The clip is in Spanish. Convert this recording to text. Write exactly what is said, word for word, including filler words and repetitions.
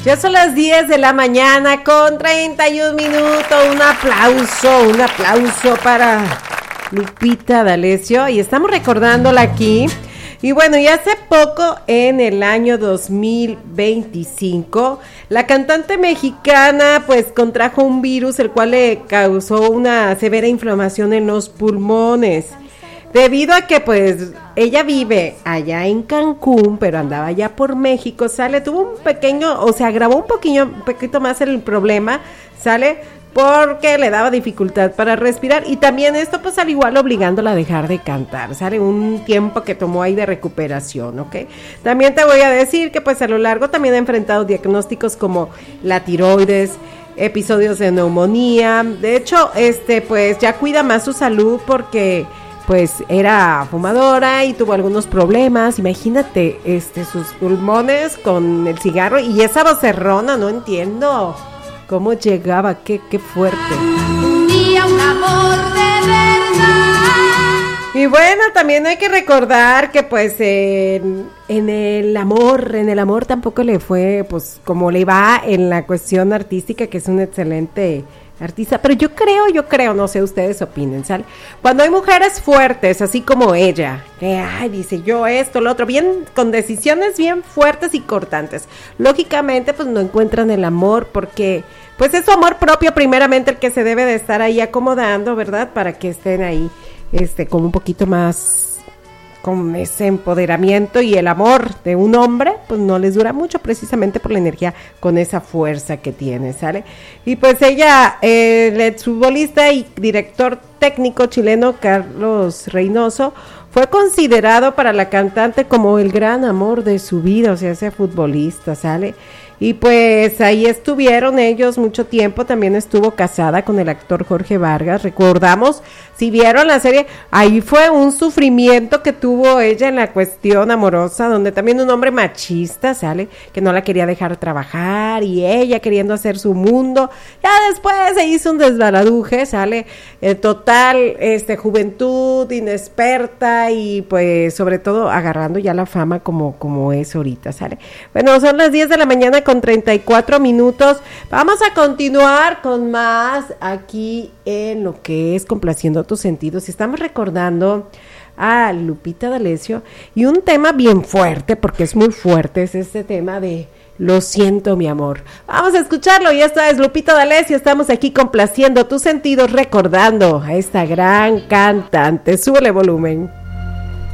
Ya son las diez de la mañana con treinta y un minutos. Un aplauso, un aplauso para Lupita D'Alessio. Y estamos recordándola aquí. Y bueno, y hace poco, en el año dos mil veinticinco, la cantante mexicana pues contrajo un virus el cual le causó una severa inflamación en los pulmones. Debido a que pues ella vive allá en Cancún, pero andaba allá por México, sale, tuvo un pequeño, o sea, agravó un poquillo, un poquito más el problema, sale, porque le daba dificultad para respirar, y también esto pues al igual obligándola a dejar de cantar, sale un tiempo que tomó ahí de recuperación, ¿ok? También te voy a decir que pues a lo largo también ha enfrentado diagnósticos como la tiroides, episodios de neumonía, de hecho, este pues ya cuida más su salud porque pues era fumadora y tuvo algunos problemas, imagínate, este, sus pulmones con el cigarro y esa vocerrona, no entiendo cómo llegaba, qué, qué fuerte. Un día un amor de verdad. Y bueno, también hay que recordar que pues en, en el amor, en el amor tampoco le fue pues como le va en la cuestión artística, que es un excelente artista, pero yo creo, yo creo, no sé, ustedes opinen, ¿sale? Cuando hay mujeres fuertes, así como ella, que, ay, dice yo esto, lo otro, bien, con decisiones bien fuertes y cortantes, lógicamente, pues no encuentran el amor, porque, pues es su amor propio, primeramente, el que se debe de estar ahí acomodando, ¿verdad? Para que estén ahí, este, como un poquito más con ese empoderamiento, y el amor de un hombre pues no les dura mucho, precisamente por la energía con esa fuerza que tiene, ¿sale? Y pues ella, eh, el exfutbolista y director técnico chileno Carlos Reynoso fue considerado para la cantante como el gran amor de su vida, o sea, ese futbolista, ¿sale? Y pues ahí estuvieron ellos mucho tiempo, también estuvo casada con el actor Jorge Vargas, recordamos, si vieron la serie, ahí fue un sufrimiento que tuvo ella en la cuestión amorosa, donde también un hombre machista, ¿sale? Que no la quería dejar trabajar y ella queriendo hacer su mundo, ya después se hizo un desbaraduje, ¿sale? Eh, total, este, juventud inexperta y pues sobre todo agarrando ya la fama como, como es ahorita, ¿sale? Bueno, son las diez de la mañana con treinta y cuatro minutos. Vamos a continuar con más aquí en lo que es Complaciendo tus sentidos. Estamos recordando a Lupita D'Alessio y un tema bien fuerte, porque es muy fuerte, es este tema de Lo siento, mi amor. Vamos a escucharlo, y esta es Lupita D'Alessio. Estamos aquí complaciendo tus sentidos, recordando a esta gran cantante. Súbele volumen.